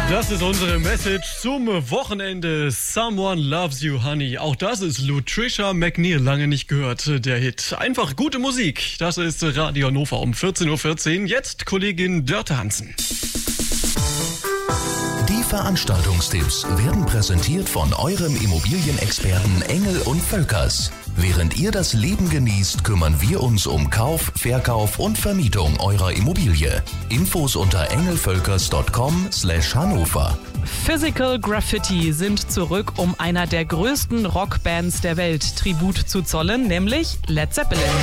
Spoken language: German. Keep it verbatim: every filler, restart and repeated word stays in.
Das ist unsere Message zum Wochenende. Someone Loves You, Honey. Auch das ist Lutricia McNeil, lange nicht gehört, der Hit. Einfach gute Musik. Das ist Radio Hannover um vierzehn Uhr vierzehn. Jetzt Kollegin Dörte Hansen. Die Veranstaltungstipps werden präsentiert von eurem Immobilienexperten Engel und Völkers. Während ihr das Leben genießt, kümmern wir uns um Kauf, Verkauf und Vermietung eurer Immobilie. Infos unter engelvölkers punkt com slash Hannover. Physical Graffiti sind zurück, um einer der größten Rockbands der Welt Tribut zu zollen, nämlich Led Zeppelin.